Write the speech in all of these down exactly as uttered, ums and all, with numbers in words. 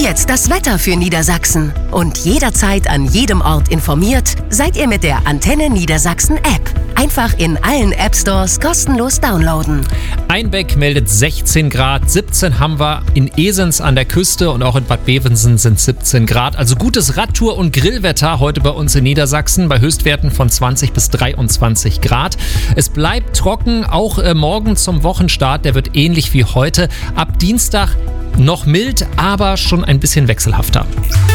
Jetzt das Wetter für Niedersachsen. Und jederzeit an jedem Ort informiert seid ihr mit der Antenne Niedersachsen App. Einfach in allen App Stores kostenlos downloaden. Einbeck meldet sechzehn Grad, siebzehn haben wir in Esens an der Küste und auch in Bad Bevensen sind siebzehn Grad. Also gutes Radtour- und Grillwetter heute bei uns in Niedersachsen bei Höchstwerten von zwanzig bis dreiundzwanzig Grad. Es bleibt trocken, auch äh, morgen zum Wochenstart, der wird ähnlich wie heute. Ab Dienstag noch mild, aber schon ein bisschen wechselhafter.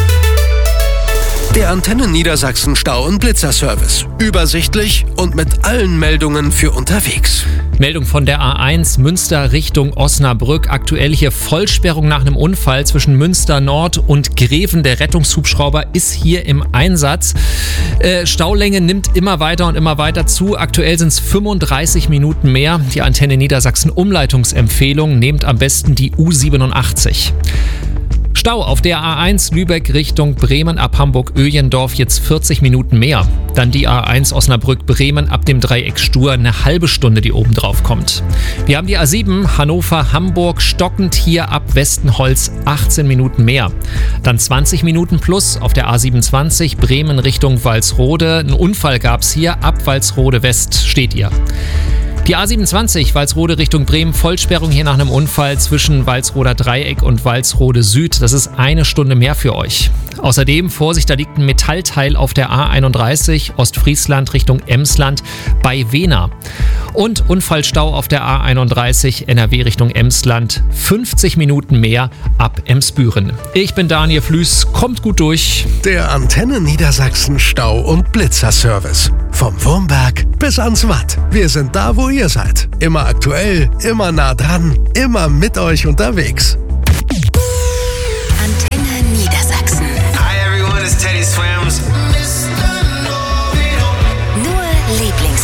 Der Antenne Niedersachsen Stau- und Blitzerservice. Übersichtlich und mit allen Meldungen für unterwegs. Meldung von der A eins Münster Richtung Osnabrück. Aktuell hier Vollsperrung nach einem Unfall zwischen Münster Nord und Greven. Der Rettungshubschrauber ist hier im Einsatz. Äh, Staulänge nimmt immer weiter und immer weiter zu. Aktuell sind es fünfunddreißig Minuten mehr. Die Antenne Niedersachsen Umleitungsempfehlung. Nehmt am besten die U siebenundachtzig. Stau auf der A eins Lübeck Richtung Bremen ab Hamburg-Öjendorf jetzt vierzig Minuten mehr. Dann die A eins Osnabrück-Bremen ab dem Dreieck Stur eine halbe Stunde, die oben drauf kommt. Wir haben die A sieben Hannover-Hamburg stockend hier ab Westenholz achtzehn Minuten mehr. Dann zwanzig Minuten plus auf der A siebenundzwanzig Bremen Richtung Walsrode. Ein Unfall gab es hier, ab Walsrode West steht ihr. Die A siebenundzwanzig Walsrode Richtung Bremen, Vollsperrung hier nach einem Unfall zwischen Walsroder Dreieck und Walsrode Süd. Das ist eine Stunde mehr für euch. Außerdem, Vorsicht, da liegt ein Metallteil auf der A einunddreißig Ostfriesland Richtung Emsland bei Wehna. Und Unfallstau auf der A einunddreißig N R W Richtung Emsland, fünfzig Minuten mehr ab Emsbüren. Ich bin Daniel Flüß, kommt gut durch. Der Antenne Niedersachsen Stau- und Blitzerservice. Vom Wurmberg bis ans Watt. Wir sind da, wo ihr seid. Immer aktuell, immer nah dran, immer mit euch unterwegs.